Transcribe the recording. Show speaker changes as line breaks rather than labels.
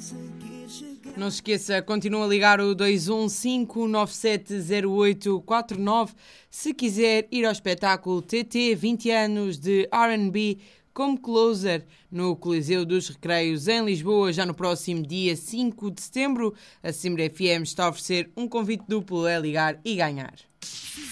Não se esqueça, continua a ligar o 215970849 se quiser ir ao espetáculo TT 20 anos de R&B como closer no Coliseu dos Recreios em Lisboa, já no próximo dia 5 de setembro. A Zimbra FM está a oferecer um convite duplo a ligar e ganhar.